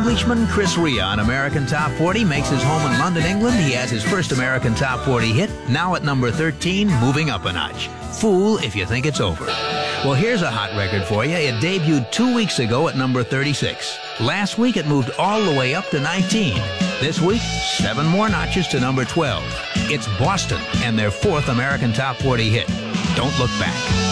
Englishman Chris Rea on American Top 40 makes his home in London, England. He has his first American Top 40 hit, now at number 13, moving up a notch. Fool If You Think It's Over. Well, here's a hot record for you. It debuted 2 weeks ago at number 36. Last week, it moved all the way up to 19. This week, 7 more notches to number 12. It's Boston and their 4th American Top 40 hit, Don't Look Back.